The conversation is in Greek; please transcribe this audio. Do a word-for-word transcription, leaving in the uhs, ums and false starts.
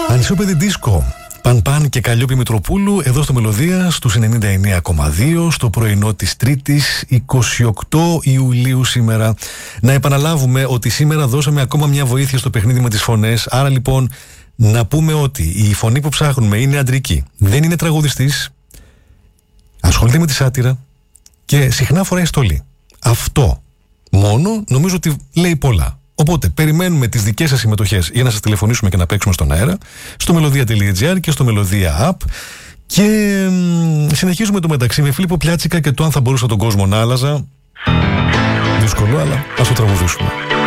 Ανισόπεδη δίσκο. Παν Παν και Καλλιόπη Μητροπούλου εδώ στο Μελωδία στους ενενήντα εννέα κόμμα δύο στο πρωινό της Τρίτης είκοσι οκτώ Ιουλίου σήμερα. Να επαναλάβουμε ότι σήμερα δώσαμε ακόμα μια βοήθεια στο παιχνίδι με τις φωνές. Άρα λοιπόν να πούμε ότι η φωνή που ψάχνουμε είναι αντρική. Δεν είναι τραγουδιστής. Ασχολείται με τη σάτυρα και συχνά φοράει στολή. Αυτό μόνο νομίζω ότι λέει πολλά. Οπότε περιμένουμε τις δικές σας συμμετοχές για να σας τηλεφωνήσουμε και να παίξουμε στον αέρα στο μελωδία τελεία τζι άρ και στο Μελωδία App. Και μ, συνεχίζουμε το μεταξύ με Φίλιππο Πλιάτσικα και το αν θα μπορούσα τον κόσμο να άλλαζα. Δύσκολο, αλλά ας το τραγουδήσουμε.